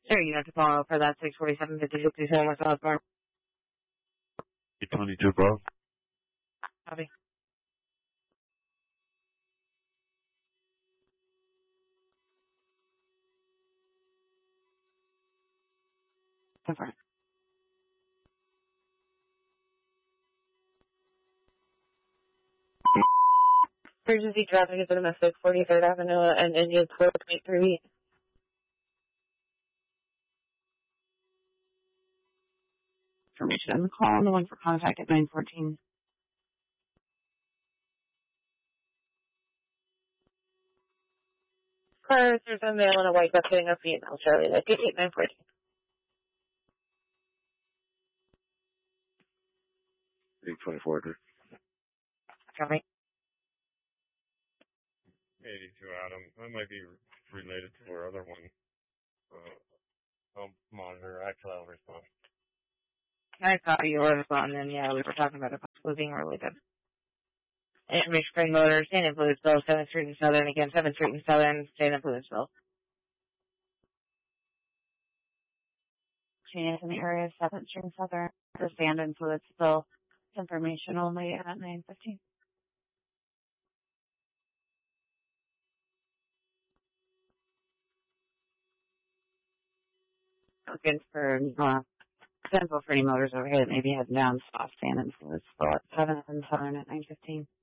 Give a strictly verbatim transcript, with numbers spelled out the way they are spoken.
Sure, you have to follow up for that six forty-seven fifty-six West Osborne. eight twenty-two, bro. Copy. Confirm. Emergency traffic is domestic, forty-third Avenue and Indian Square, twenty-three. Information on the call, the one for contact at nine fourteen. Cars, there's a male and a white bus getting a female, Charlie. Like, eight nine fourteen. eight twenty-four, dude. Copy. eighty-two, Adam. That might be related to our other one. Uh, I'll monitor. Actually, I'll respond. I thought you were responding, and yeah, we were talking about it possibly being related. Information Spring Motor, State in Fluidsville, seventh Street and Southern, again, seventh Street and Southern, State in Fluidsville. Change in the area of seventh Street and Southern, for Stand in Fluidsville. Information only at nine fifteen. Looking for, uh, Central for any motors over here that maybe have down soft Stand in Fluidsville at seventh and Southern at nine fifteen.